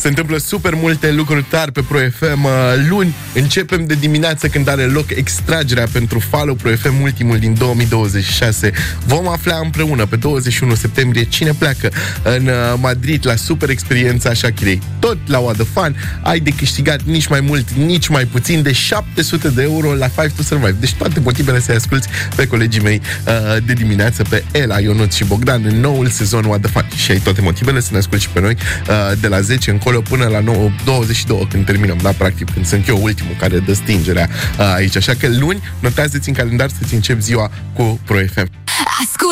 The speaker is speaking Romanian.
Se întâmplă super multe lucruri tari pe Pro FM. Luni începem de dimineață când are loc extragerea pentru Follow Pro FM, ultimul din 2026. Vom afla împreună pe 21 septembrie cine pleacă în Madrid la super experiența Shakirei. Tot la What the Fun ai de câștigat nici mai mult, nici mai puțin de 700 de euro la Five to Survive. Deci toate motivele să-i asculti pe colegii mei de dimineață, pe Ela, Ionuț și Bogdan, în noul sezon What the Fun. Și ai toate motivele să ne asculti și pe noi de la 10 încolo până la 22 când terminăm, da, practic, când sunt eu ultimul care dă stingerea aici. Așa că luni, notează-ți în calendar să-ți începi ziua cu Pro FM.